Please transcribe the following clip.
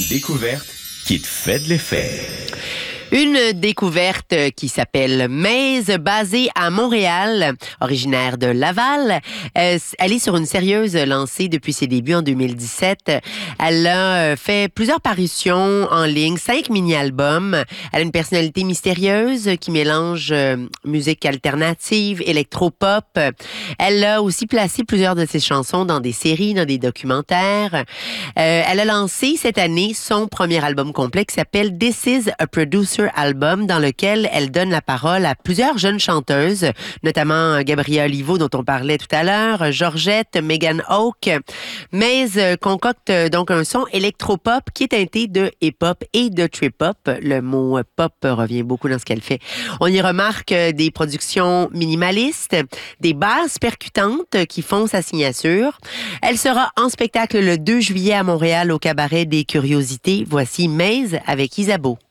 découverte qui te fait de l'effet. Une découverte qui s'appelle Maze, basée à Montréal, originaire de Laval. Elle est sur une sérieuse lancée depuis ses débuts en 2017. Elle a fait plusieurs parutions en ligne, 5 mini-albums. Elle a une personnalité mystérieuse qui mélange musique alternative, électropop. Elle a aussi placé plusieurs de ses chansons dans des séries, dans des documentaires. Elle a lancé cette année son premier album complet qui s'appelle This is a Producer Album, dans lequel elle donne la parole à plusieurs jeunes chanteuses, notamment Gabrielle Olivo, dont on parlait tout à l'heure, Georgette, Megan Oak. Maze concocte donc un son électropop qui est teinté de hip-hop et de trip-hop. Le mot pop revient beaucoup dans ce qu'elle fait. On y remarque des productions minimalistes, des basses percutantes qui font sa signature. Elle sera en spectacle le 2 juillet à Montréal au Cabaret des Curiosités. Voici Maze avec Isabeau.